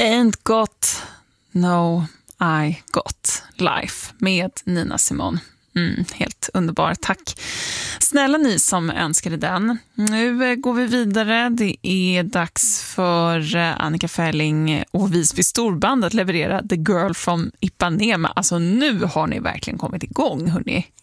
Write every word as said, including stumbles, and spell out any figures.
Ain't got no I got life med Nina Simone. Mm, helt underbar, tack. Snälla ni som önskade den. Nu går vi vidare. Det är dags för Annika Ferling och Visby Storband att leverera The Girl from Ipanema. Alltså nu har ni verkligen kommit igång, hörni.